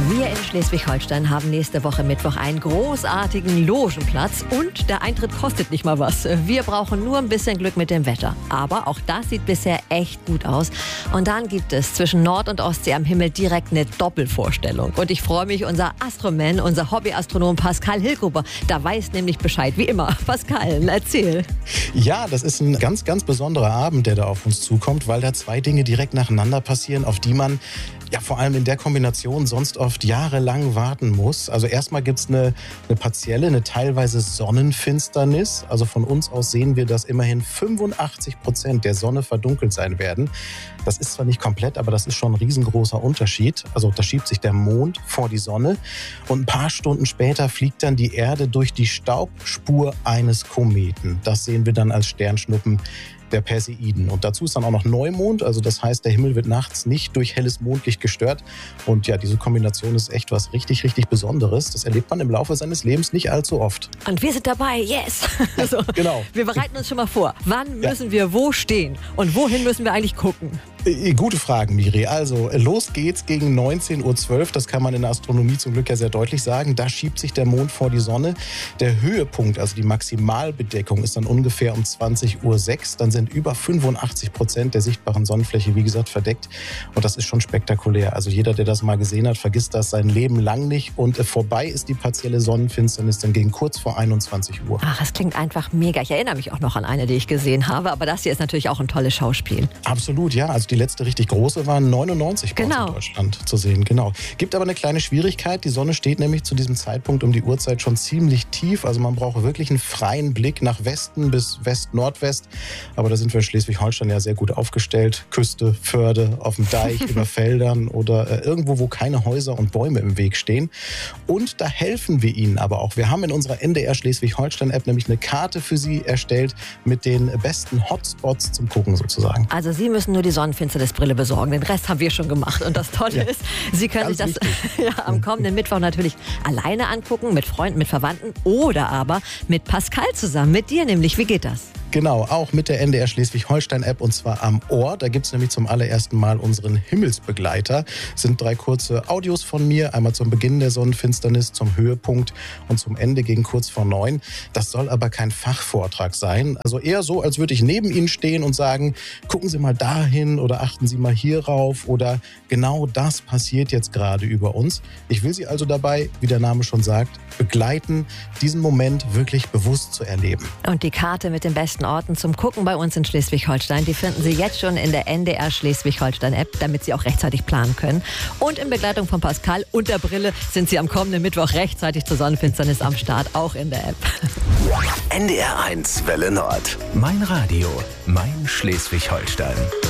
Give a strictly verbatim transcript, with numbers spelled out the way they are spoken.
Wir in Schleswig-Holstein haben nächste Woche Mittwoch einen großartigen Logenplatz und der Eintritt kostet nicht mal was. Wir brauchen nur ein bisschen Glück mit dem Wetter. Aber auch das sieht bisher echt gut aus. Und dann gibt es zwischen Nord- und Ostsee am Himmel direkt eine Doppelvorstellung. Und ich freue mich, unser Astroman, unser Hobbyastronom Pascal Hilgruber, da weiß nämlich Bescheid, wie immer. Pascal, erzähl. Ja, das ist ein ganz, ganz besonderer Abend, der da auf uns zukommt, weil da zwei Dinge direkt nacheinander passieren, auf die man ja vor allem in der Kombination sonst oft jahrelang warten muss. Also erstmal gibt es eine, eine partielle, eine teilweise Sonnenfinsternis. Also von uns aus sehen wir, dass immerhin fünfundachtzig Prozent der Sonne verdunkelt sein werden. Das ist zwar nicht komplett, aber das ist schon ein riesengroßer Unterschied. Also da schiebt sich der Mond vor die Sonne und ein paar Stunden später fliegt dann die Erde durch die Staubspur eines Kometen. Das sehen wir dann als Sternschnuppen der Perseiden. Und dazu ist dann auch noch Neumond, also das heißt, der Himmel wird nachts nicht durch helles Mondlicht gestört. Und ja, diese Kombination ist echt was richtig, richtig Besonderes. Das erlebt man im Laufe seines Lebens nicht allzu oft. Und wir sind dabei, yes! Also, genau. Wir bereiten uns schon mal vor. Wann müssen ja. wir wo stehen? Und wohin müssen wir eigentlich gucken? Gute Fragen, Miri. Also, los geht's gegen neunzehn Uhr zwölf. Das kann man in der Astronomie zum Glück ja sehr deutlich sagen. Da schiebt sich der Mond vor die Sonne. Der Höhepunkt, also die Maximalbedeckung, ist dann ungefähr um zwanzig Uhr sechs. Dann sind über fünfundachtzig Prozent der sichtbaren Sonnenfläche, wie gesagt, verdeckt. Und das ist schon spektakulär. Also jeder, der das mal gesehen hat, vergisst das sein Leben lang nicht. Und äh, vorbei ist die partielle Sonnenfinsternis dann gegen kurz vor einundzwanzig Uhr. Ach, das klingt einfach mega. Ich erinnere mich auch noch an eine, die ich gesehen habe. Aber das hier ist natürlich auch ein tolles Schauspiel. Absolut, ja. Also die letzte richtig große war neunundneunzig genau. in Deutschland zu sehen. Genau. Gibt aber eine kleine Schwierigkeit. Die Sonne steht nämlich zu diesem Zeitpunkt um die Uhrzeit schon ziemlich tief. Also man braucht wirklich einen freien Blick nach Westen bis West-Nordwest. Aber da sind wir in Schleswig-Holstein ja sehr gut aufgestellt. Küste, Förde, auf dem Deich, über Feldern oder äh, irgendwo, wo keine Häuser und Bäume im Weg stehen. Und da helfen wir Ihnen aber auch. Wir haben in unserer N D R Schleswig-Holstein-App nämlich eine Karte für Sie erstellt mit den besten Hotspots zum Gucken sozusagen. Also Sie müssen nur die Sonnenfinsternisbrille besorgen. Den Rest haben wir schon gemacht. Und das Tolle ja, ist, Sie können sich das ja, am kommenden Mittwoch natürlich alleine angucken, mit Freunden, mit Verwandten oder aber mit Pascal zusammen, mit dir nämlich. Wie geht das? Genau, auch mit der N D R Schleswig-Holstein-App und zwar am Ohr. Da gibt es nämlich zum allerersten Mal unseren Himmelsbegleiter. Das sind drei kurze Audios von mir, einmal zum Beginn der Sonnenfinsternis, zum Höhepunkt und zum Ende gegen kurz vor neun. Das soll aber kein Fachvortrag sein. Also eher so, als würde ich neben Ihnen stehen und sagen, gucken Sie mal dahin oder achten Sie mal hier rauf oder genau das passiert jetzt gerade über uns. Ich will Sie also dabei, wie der Name schon sagt, begleiten, diesen Moment wirklich bewusst zu erleben. Und die Karte mit den besten Orten zum Gucken bei uns in Schleswig-Holstein, die finden Sie jetzt schon in der N D R Schleswig-Holstein-App, damit Sie auch rechtzeitig planen können. Und in Begleitung von Pascal und der Brille sind Sie am kommenden Mittwoch rechtzeitig zur Sonnenfinsternis am Start, auch in der App. N D R eins Welle Nord. Mein Radio, mein Schleswig-Holstein.